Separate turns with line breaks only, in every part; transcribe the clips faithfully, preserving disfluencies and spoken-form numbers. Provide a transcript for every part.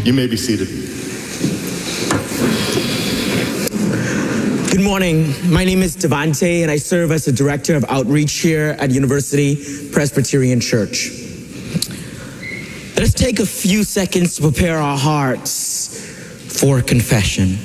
You may be seated.
Good morning. My name is Devante, and I serve as the Director of Outreach here at University Presbyterian Church. Let us take a few seconds to prepare our hearts for confession.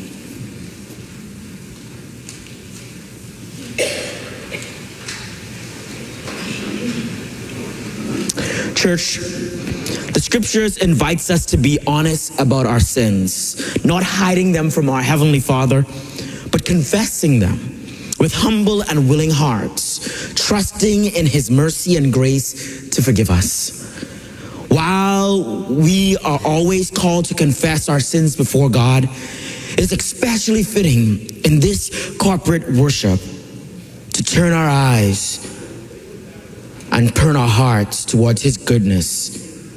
Church, the scriptures invites us to be honest about our sins, not hiding them from our Heavenly Father, but confessing them with humble and willing hearts, trusting in His mercy and grace to forgive us. While we are always called to confess our sins before God, it is especially fitting in this corporate worship to turn our eyes and turn our hearts towards His goodness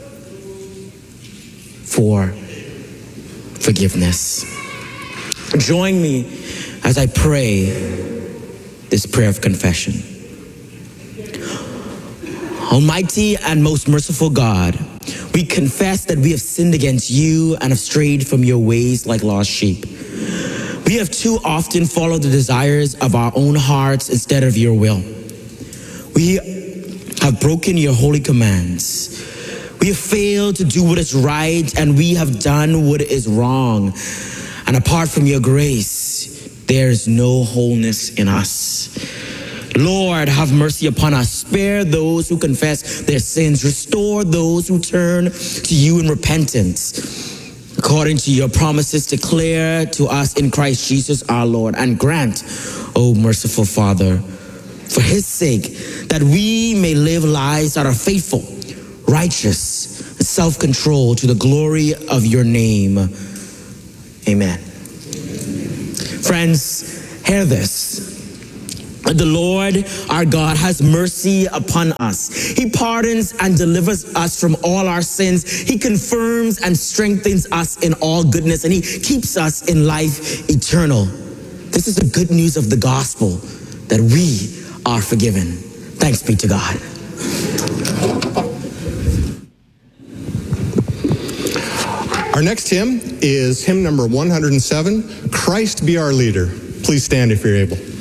for forgiveness. Join me as I pray this prayer of confession. Almighty and most merciful God, we confess that we have sinned against you and have strayed from your ways like lost sheep. We have too often followed the desires of our own hearts instead of your will. We have broken your holy commands. We have failed to do what is right, and we have done what is wrong. And apart from your grace, there is no wholeness in us. Lord, have mercy upon us. Spare those who confess their sins. Restore those who turn to you in repentance, according to your promises declare to us in Christ Jesus our Lord. And grant, O merciful Father, for His sake, that we may live lives that are faithful, righteous, and self-controlled to the glory of your name. Amen. Friends, hear this. The Lord our God has mercy upon us. He pardons and delivers us from all our sins. He confirms and strengthens us in all goodness, and He keeps us in life eternal. This is the good news of the gospel, that we are forgiven. Thanks be to God.
Our next hymn is hymn number one hundred seven, Christ Be Our Leader. Please stand if you're able.